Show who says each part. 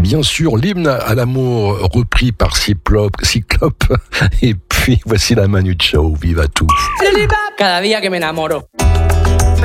Speaker 1: bien sûr, l'hymne à l'amour repris par Cyclope. Et puis, voici la Manu Chao, vive à tous.
Speaker 2: Cada día que me enamoro.